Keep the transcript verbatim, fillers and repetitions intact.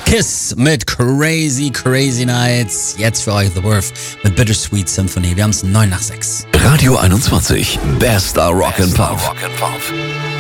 Kiss mit Crazy Crazy Nights. Jetzt für euch The Worth mit Bittersweet Symphony. Wir haben es neun nach sechs. Radio einundzwanzig. Bester Rock and Pop.